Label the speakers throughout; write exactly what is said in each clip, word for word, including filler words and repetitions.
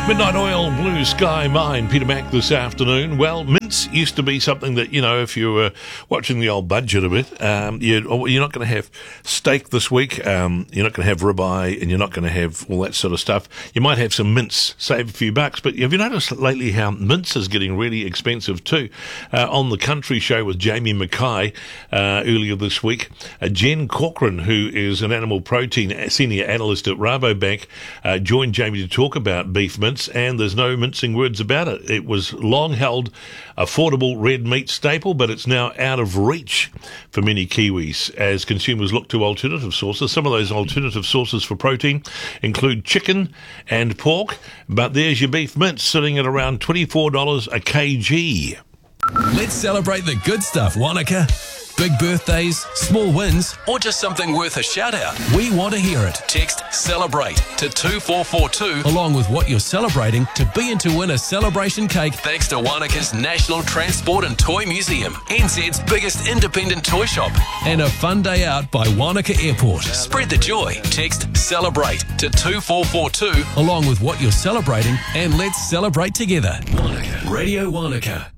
Speaker 1: Midnight Oil, Blue Sky Mine, Peter Mack this afternoon. Well, mince used to be something that, you know, if you were watching the old budget a bit, um, you'd, you're not going to have steak this week, um, you're not going to have ribeye, and you're not going to have all that sort of stuff. You might have some mince, save a few bucks, but have you noticed lately how mince is getting really expensive too? Uh, on the Country Show with Jamie Mackay uh, earlier this week, uh, Jen Corcoran, who is an animal protein senior analyst at Rabobank, uh, joined Jamie to talk about beef mince, and there's no mincing words about it. It was long held affordable red meat staple, but it's now out of reach for many Kiwis as consumers look to alternative sources. Some of those alternative sources for protein include chicken and pork, but there's your beef mince sitting at around twenty-four dollars a kg.
Speaker 2: Let's celebrate the good stuff, Wanaka. Big birthdays, small wins, or just something worth a shout out. We want to hear it. Text CELEBRATE to two four four two along with what you're celebrating to be in to win a celebration cake thanks to Wanaka's National Transport and Toy Museum, N Z's biggest independent toy shop, and a fun day out by Wanaka Airport. Spread the joy. Text CELEBRATE to two four four two along with what you're celebrating, and let's celebrate together. Wanaka. Radio Wanaka.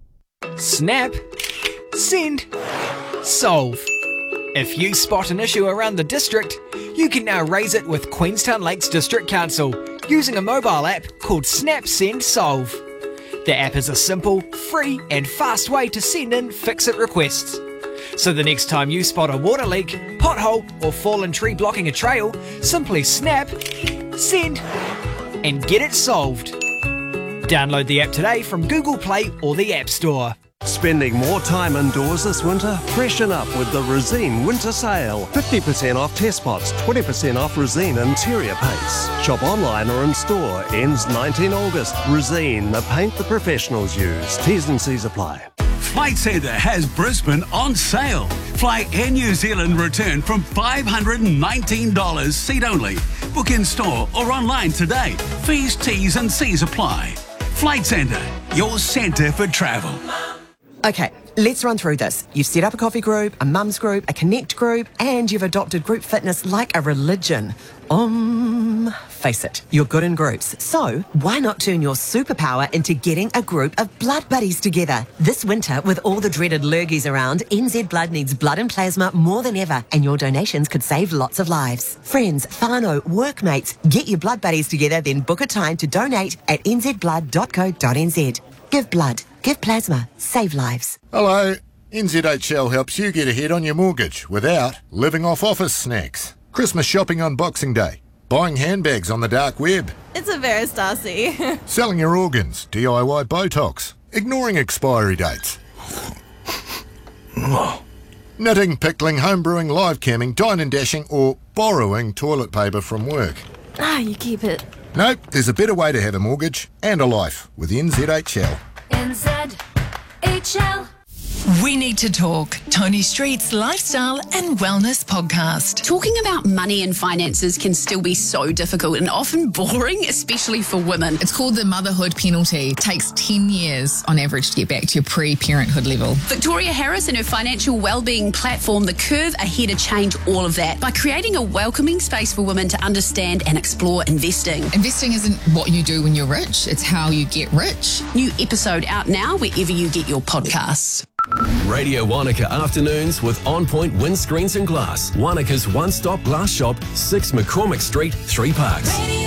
Speaker 3: Snap, send, solve. If you spot an issue around the district, you can now raise it with Queenstown Lakes District Council using a mobile app called Snap Send Solve. The app is a simple, free and fast way to send in fix-it requests. So the next time you spot a water leak, pothole or fallen tree blocking a trail, simply snap, send and get it solved. Download the app today from Google Play or the App Store.
Speaker 4: Spending more time indoors this winter? Freshen up with the Resene Winter Sale. fifty percent off test pots, twenty percent off Resene interior paints. Shop online or in store. Ends nineteenth of August. Resene, the paint the professionals use. T's and C's apply.
Speaker 5: Flight Centre has Brisbane on sale. Fly Air New Zealand return from five hundred nineteen dollars seat only. Book in store or online today. Fees, T's and C's apply. Flight Centre, your centre for travel.
Speaker 6: Okay, let's run through this. You've set up a coffee group, a mums group, a connect group, and you've adopted group fitness like a religion. Um, face it, you're good in groups. So why not turn your superpower into getting a group of blood buddies together? This winter, with all the dreaded lurgies around, N Z Blood needs blood and plasma more than ever, and your donations could save lots of lives. Friends, whānau, workmates, get your blood buddies together, then book a time to donate at n z blood dot co dot n z. Give blood. Give plasma. Save lives.
Speaker 7: Hello. N Z H L helps you get ahead on your mortgage without living off office snacks. Christmas shopping on Boxing Day. Buying handbags on the dark web.
Speaker 8: It's a Veris Darcy.
Speaker 7: Selling your organs. D I Y Botox. Ignoring expiry dates. Knitting, pickling, homebrewing, live camming, dine and dashing, or borrowing toilet paper from work.
Speaker 8: Ah, you keep it.
Speaker 7: Nope, there's a better way to have a mortgage and a life with N Z H L.
Speaker 9: N Z H L.
Speaker 10: We Need to Talk, Tony Street's lifestyle and wellness podcast.
Speaker 11: Talking about money and finances can still be so difficult and often boring, especially for women.
Speaker 12: It's called the motherhood penalty. It takes ten years on average to get back to your pre-parenthood level.
Speaker 11: Victoria Harris and her financial wellbeing platform, The Curve, are here to change all of that by creating a welcoming space for women to understand and explore investing.
Speaker 12: Investing isn't what you do when you're rich, it's how you get rich.
Speaker 11: New episode out now wherever you get your podcasts.
Speaker 2: Radio Wanaka Afternoons with On Point Windscreens and Glass. Wanaka's one-stop glass shop, six McCormick Street, Three Parks.
Speaker 9: Radio